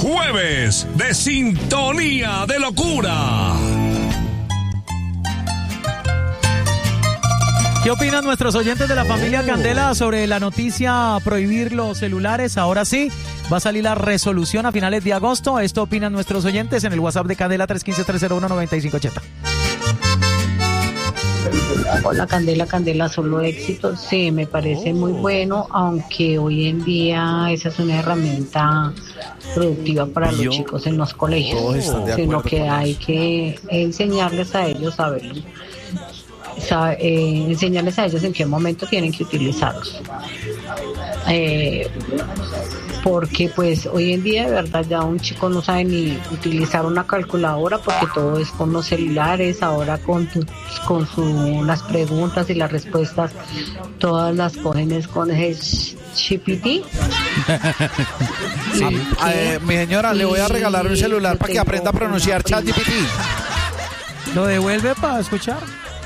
Jueves de Sintonía de Locura. ¿Qué opinan nuestros oyentes de la familia Candela sobre la noticia prohibir los celulares? Ahora sí, va a salir la resolución a finales de agosto. Esto opinan nuestros oyentes en el WhatsApp de Candela 315-301-9580. Hola Candela, solo éxito. Sí, me parece muy bueno, aunque hoy en día esa es una herramienta productiva para los chicos en los colegios, sino que hay que enseñarles a ellos a verlo. Enseñarles a ellos en qué momento tienen que utilizarlos, porque pues hoy en día de verdad ya un chico no sabe ni utilizar una calculadora porque todo es con los celulares. Ahora las preguntas y las respuestas todas las cogen es con el GPT. Sí. Mi señora, le voy a regalar un celular para que aprenda a pronunciar ChatGPT. ¿Lo devuelve para escuchar?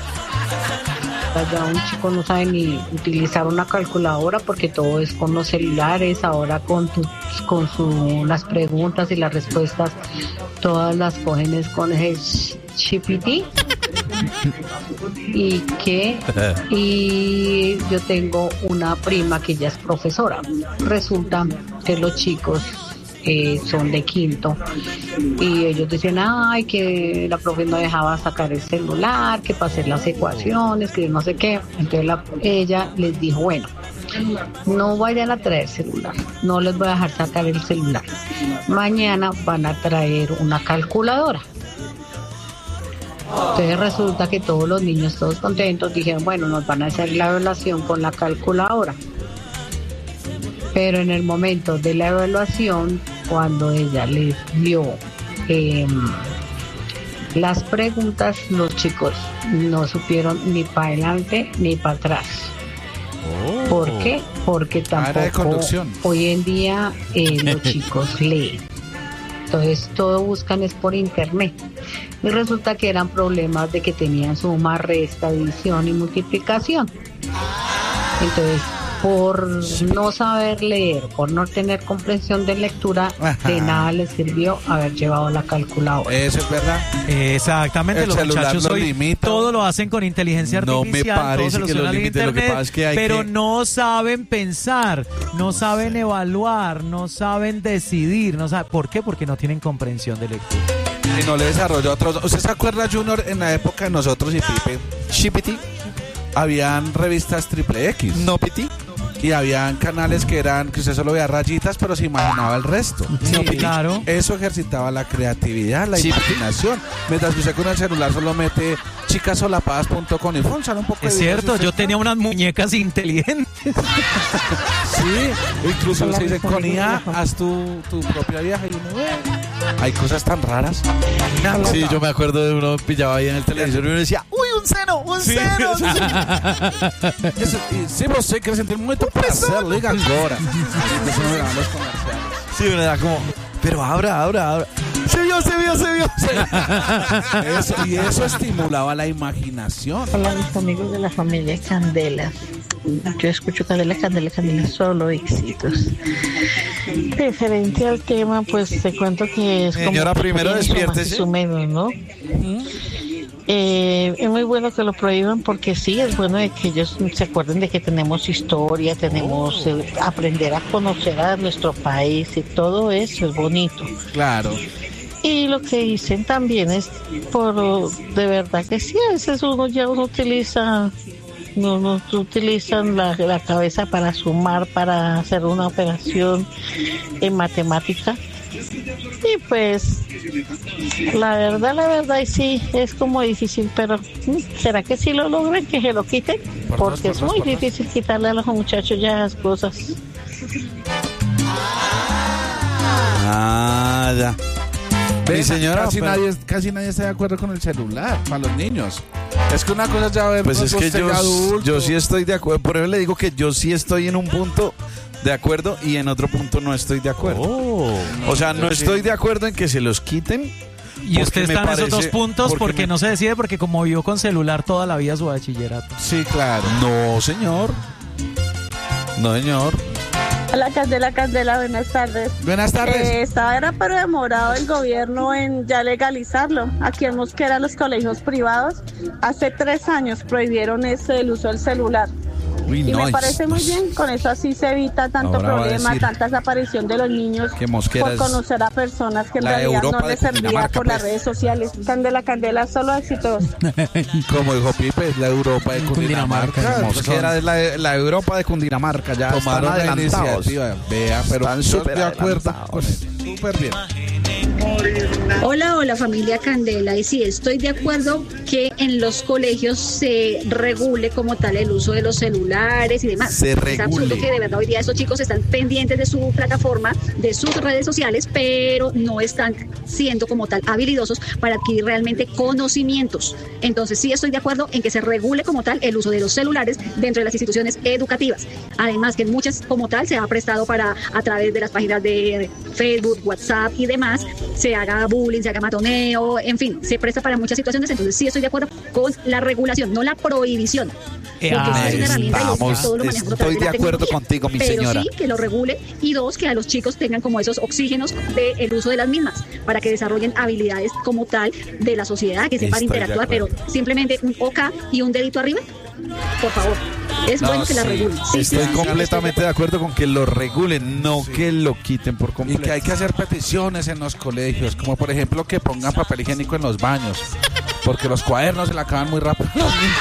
Ya un chico no sabe ni utilizar una calculadora porque todo es con los celulares. Ahora las preguntas y las respuestas todas las cogen es con el GPT. Y yo tengo una prima que ya es profesora. Resulta que los chicos son de quinto y ellos decían que la profe no dejaba sacar el celular, que para hacer las ecuaciones, que no sé qué. Entonces ella les dijo, bueno, no vayan a traer celular, no les voy a dejar sacar el celular, mañana van a traer una calculadora. Entonces resulta que todos los niños, todos contentos, dijeron, bueno, nos van a hacer la evaluación con la calculadora. Pero en el momento de la evaluación, cuando ella les dio las preguntas, los chicos no supieron ni para adelante ni para atrás. ¿Por qué? Porque tampoco hoy en día los chicos leen. Entonces todo buscan es por internet. Y resulta que eran problemas de que tenían suma, resta, división y multiplicación. Entonces, por no saber leer, por no tener comprensión de lectura, de nada les sirvió haber llevado la calculadora. Eso es verdad. Exactamente, los muchachos hoy todo lo hacen con inteligencia artificial. No me parece que lo limite, lo que pasa es que hay pero no saben pensar, no saben evaluar, no saben decidir, ¿por qué? Porque no tienen comprensión de lectura. Y no le desarrolla otros. ¿Usted se acuerda, Junior, en la época de nosotros y Pipe? ¿Shipity? Habían revistas triple X. ¿No, Piti? Y habían canales que usted solo veía rayitas, pero se imaginaba el resto. Sí, claro. Eso ejercitaba la creatividad, la imaginación. Mientras que usted con el celular solo mete chicasolapadas.com y funciona un poco. Es cierto, yo tenía unas muñecas inteligentes. Sí, incluso se dice con IA, haz tu propia viaje y uno ve. Hay cosas tan raras. Sí, yo me acuerdo de uno pillaba ahí en el televisor y uno decía, ¡uy, un seno! Si você quer sentir muito prazer, liga agora. Sí, uno era como, pero abra. Se vio. Eso estimulaba la imaginación. Hola, mis amigos de la familia Candela. Yo escucho Candela, solo éxitos. Referente al tema, pues te cuento que es como... Señora, primero despiértese. Más o menos, ¿no? Es muy bueno que lo prohíban porque sí, es bueno de que ellos se acuerden de que tenemos historia, tenemos aprender a conocer a nuestro país y todo eso es bonito. Claro. Y lo que dicen también es de verdad que sí, a veces uno utiliza... No utilizan la cabeza para sumar, para hacer una operación en matemática. Y pues, la verdad, y sí, es como difícil, pero ¿será que sí lo logran, que se lo quiten? Porque es muy difícil quitarle a los muchachos ya las cosas. Ya. Mi señora, casi nadie está de acuerdo con el celular para los niños. Es que una cosa es ya ver, pues es que yo sí estoy de acuerdo. Por eso le digo que yo sí estoy en un punto de acuerdo y en otro punto no estoy de acuerdo. O sea, no estoy de acuerdo en que se los quiten. Y usted está en esos dos puntos porque no se decide, porque como vivió con celular toda la vida su bachillerato. Sí, claro. No, señor. Hola, Candela, buenas tardes. Buenas tardes. Estaba pero demorado el gobierno en ya legalizarlo. Aquí en Mosquera, los colegios privados, hace 3 años prohibieron el uso del celular. Uy, Y no, me parece muy bien, con eso así se evita tanto Ahora va a problema, decir tanta desaparición de los niños que Mosquera por es conocer a personas que en la realidad Europa no de les servía Cundinamarca, por las pues. redes sociales. Candela, solo éxitos. Como dijo Pipe, es la Europa de Cundinamarca. Mosquera es la Europa de Cundinamarca, ya Tomaron están la adelantados. iniciativa. Vea, pero Están yo súper de acuerdo adelantados. con él. Súper bien. Hola familia Candela, y sí, estoy de acuerdo que en los colegios se regule como tal el uso de los celulares y demás. Se Es regule. absurdo que de verdad hoy día estos chicos están pendientes de su plataforma, de sus redes sociales, pero no están siendo como tal habilidosos para adquirir realmente conocimientos. Entonces sí estoy de acuerdo en que se regule como tal el uso de los celulares dentro de las instituciones educativas. Además que en muchas como tal se ha prestado para, a través de las páginas de Facebook, WhatsApp y demás, se haga bullying, se haga matoneo, en fin, se presta para muchas situaciones. Entonces sí estoy de acuerdo con la regulación, no la prohibición. Porque sí es una herramienta y todo lo manejamos a través Estoy de la acuerdo tecnología, contigo, mi pero señora. sí que lo regule, y 2, que a los chicos tengan como esos oxígenos del uso de las mismas, para que desarrollen habilidades como tal de la sociedad, que sepan Estoy de interactuar, pero acuerdo. simplemente un OK y un dedito arriba, por favor. Es bueno que la regulen. Sí, Estoy sí, completamente de acuerdo con que lo regulen, no que lo quiten por Y completo. que hay que hacer peticiones en los colegios, como por ejemplo que pongan papel higiénico en los baños, porque los cuadernos se le acaban muy rápido.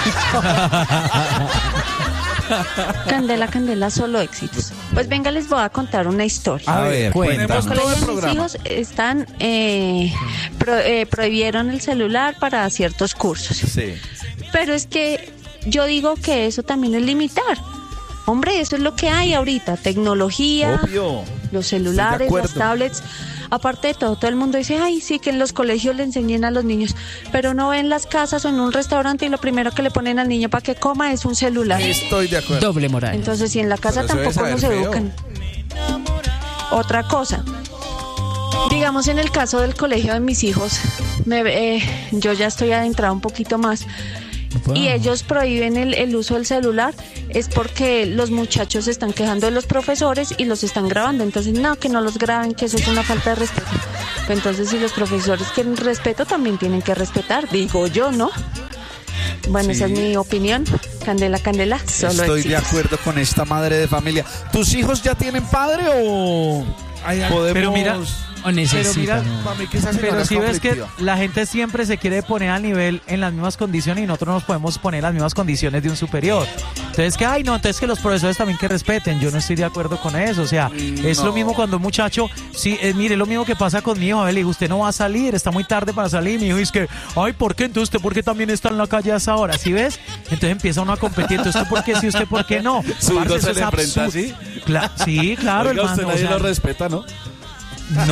Candela, solo éxitos. Pues venga, les voy a contar una historia. A ver, Los cuéntanos. colegios de mis hijos están prohibieron el celular para ciertos cursos. Sí. Pero es que yo digo que eso también es limitar. Hombre, eso es lo que hay ahorita, tecnología, Obvio. los celulares, acuerdo. las tablets. Aparte de todo el mundo dice, ay, sí, que en los colegios le enseñen a los niños, pero no en las casas o en un restaurante y lo primero que le ponen al niño para que coma es un celular. Estoy de acuerdo. Doble moral. Entonces, si en la casa Pero eso tampoco debe nos saber feo. educan. Otra cosa, digamos en el caso del colegio de mis hijos, yo ya estoy adentrada un poquito más, y ellos prohíben el uso del celular, es porque los muchachos se están quejando de los profesores y los están grabando. Entonces, no, que no los graben, que eso es una falta de respeto. Entonces, si los profesores quieren respeto, también tienen que respetar, digo yo, ¿no? Bueno, esa es mi opinión. Candela, solo Estoy de éxitos. acuerdo con esta madre de familia. ¿Tus hijos ya tienen padre o podemos? Pero mira, o necesitan. Para mí que esa señora Pero es si ves que conflictiva. la gente siempre se quiere poner al nivel en las mismas condiciones y nosotros nos podemos poner en las mismas condiciones de un superior. Entonces que, ay no, entonces que los profesores también que respeten. Yo no estoy de acuerdo con eso. O sea, es lo mismo cuando un muchacho, sí, mire, lo mismo que pasa con mi hijo. A ver, le digo, usted no va a salir, está muy tarde para salir. Mi hijo dice que, ay, ¿por qué? Entonces usted, ¿por qué también está en la calle a esa hora? ¿Sí ves? Entonces empieza uno a competir. Entonces, ¿usted por qué sí, usted por qué no? Su hijo Parce, se eso le es enfrenta absurdo. así. Sí, claro, Oiga, usted hermano. nadie o sea, lo respeta, ¿no? no.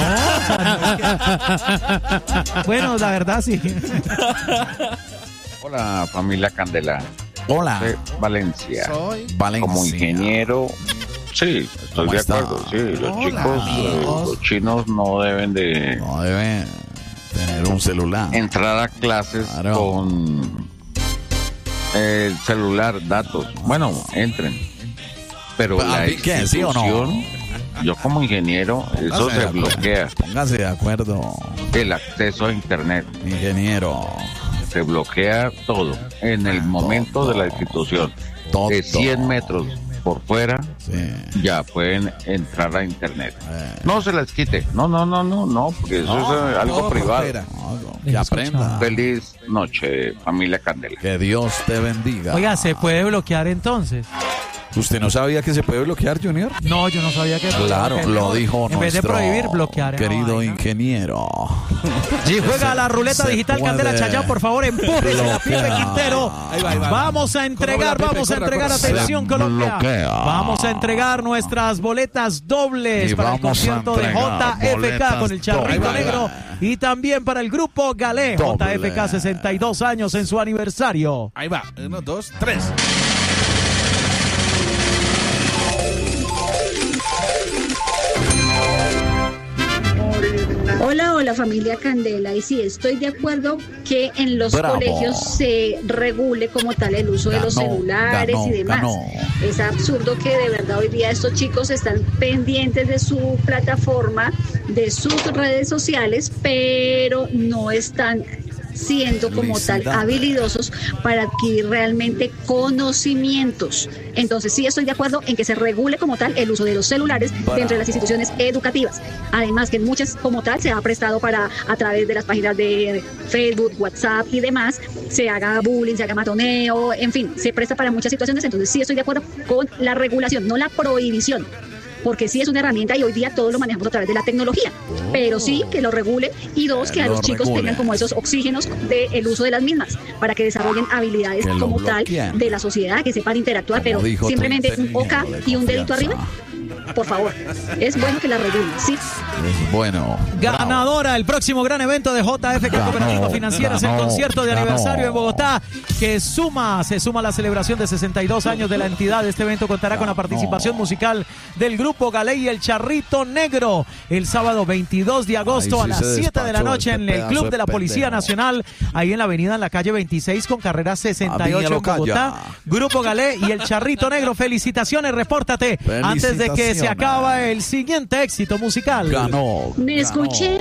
Bueno, la verdad sí. Hola familia Candela, Hola. de Valencia. Valencia. Como ingeniero, sí, estoy ¿Cómo de está? acuerdo. Sí, los Hola, chicos, amigos. los chinos no deben de No debe tener un celular. entrar a clases Claro. con el celular, datos. Bueno, entren. Pero ¿A la mí qué? ¿Sí o no? institución, yo como ingeniero, eso Póngase de se acuerdo. bloquea. Póngase de acuerdo, El acceso a internet, ingeniero. se bloquea todo en el momento de la institución. Todo. De 100 metros por fuera, Sí. ya pueden entrar a internet. No se les quite. No, porque eso es algo todo por privado. fuera. No, que aprenda. Feliz noche, familia Candela. Que Dios te bendiga. Oiga, ¿se puede bloquear entonces? ¿Usted no sabía que se puede bloquear, Junior? No, yo no sabía que... Claro, que lo no. dijo En vez de nuestro prohibir, bloquear. querido vaina. ingeniero. Y juega la ruleta Se digital, puede Candela Chayán, por favor, empújese la Pipe bloquear. Quintero. Ahí va. Vamos a entregar, Corra, vamos a Pepe, entregar, corra. atención Colombia. bloquea. Vamos a entregar nuestras boletas dobles Y para el vamos a concierto de entregar JFK boletas con el Charrito dobles. Negro y también para el grupo Galé. Doble. JFK 62 años en su aniversario. Ahí va. 1, 2, 3. Hola, Hola familia Candela, y sí, estoy de acuerdo que en los colegios se regule como tal el uso de los celulares y demás. Es absurdo que de verdad hoy día estos chicos están pendientes de su plataforma, de sus redes sociales, pero no están siendo como tal habilidosos para adquirir realmente conocimientos. Entonces sí estoy de acuerdo en que se regule como tal el uso de los celulares dentro de las instituciones educativas. Además que en muchas como tal se ha prestado para, a través de las páginas de Facebook, WhatsApp y demás, se haga bullying, se haga matoneo, en fin, se presta para muchas situaciones. Entonces sí estoy de acuerdo con la regulación, no la prohibición, porque sí es una herramienta y hoy día todo lo manejamos a través de la tecnología, pero sí que lo regulen, y dos, que a los chicos tengan como esos oxígenos del uso de las mismas, para que desarrollen habilidades como tal de la sociedad, que sepan interactuar, pero simplemente un OK y un dedito arriba. Por favor, es bueno que la regulen, sí. Es bueno. Ganadora el próximo gran evento de JF Cooperativa Financiera, el concierto de aniversario en Bogotá, que se suma a la celebración de 62 años de la entidad. Este evento contará con la participación musical del grupo Galé y el Charrito Negro el sábado 22 de agosto a las 7 de la noche en el Club de la Policía Nacional, ahí en la avenida, en la calle 26 con carrera 68 en Bogotá. Grupo Galé y el Charrito Negro, felicitaciones, repórtate antes de que se acaba el siguiente éxito musical. Me escuché,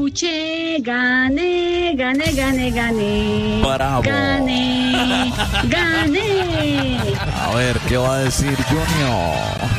gané. Bravo. Gané. A ver, ¿qué va a decir Junior?